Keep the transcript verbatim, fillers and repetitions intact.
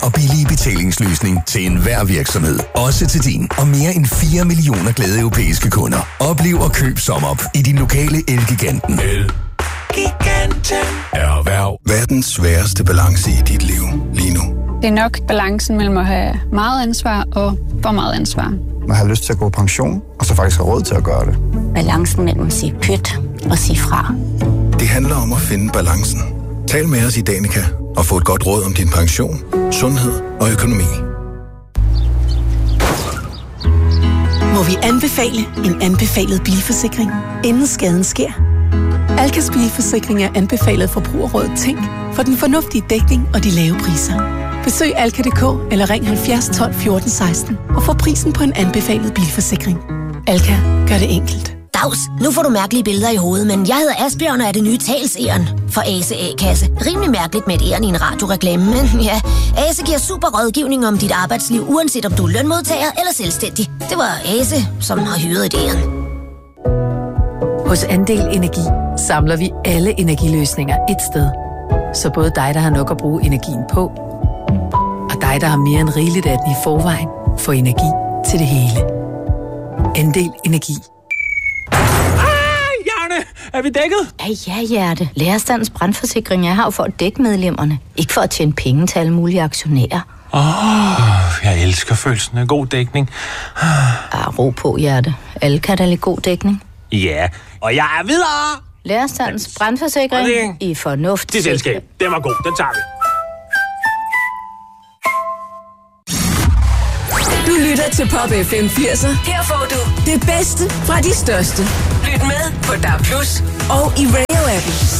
og billige betalingsløsning til enhver virksomhed. Også til din og mere end fire millioner glade europæiske kunder. Oplev og køb SommerUp i din lokale Elgiganten. Elgiganten. Erhverv. Verdens sværeste balance i dit liv lige nu. Det er nok balancen mellem at have meget ansvar og for meget ansvar. Man har lyst til at gå på pension, og så faktisk har råd til at gøre det. Balancen mellem at sige pyt og sige fra. Det handler om at finde balancen. Tal med os i Danica og få et godt råd om din pension, sundhed og økonomi. Må vi anbefale en anbefalet bilforsikring, inden skaden sker? Alkas bilforsikring er anbefalet forbrugerrådet Tænk for den fornuftige dækning og de lave priser. Besøg alka punktum d k eller ring halvfjerds tolv fjorten seksten og få prisen på en anbefalet bilforsikring. Alka gør det enkelt. Dags, nu får du mærkelige billeder i hovedet, men jeg hedder Asbjørn og er det nye talsæren for Ase A-kasse. Rimelig mærkeligt med et æren i en radioreklame, men ja, Ase giver super rådgivning om dit arbejdsliv, uanset om du er lønmodtager eller selvstændig. Det var Ase, som har hyret et æren. Hos Andel Energi samler vi alle energiløsninger et sted. Så både dig, der har nok at bruge energien på, og dig, der har mere end rigeligt af den i forvejen, får energi til det hele. Andel Energi. Er vi dækket? Ja, ja, Hjerte. Lærerstandens brandforsikring er her for at dække medlemmerne. Ikke for at tjene penge til alle mulige aktionærer. Åh, oh, jeg elsker følelsen af god dækning. Ah, ro på, Hjerte. Alle kan da lide god dækning. Ja, og jeg er videre! Lærerstandens brandforsikring i fornuft. Det selskab. Den var god. Den tager vi. Du lytter til Pop F M firserne. Her får du det bedste fra de største. Lyt med på D A B plus og i Radio-appen.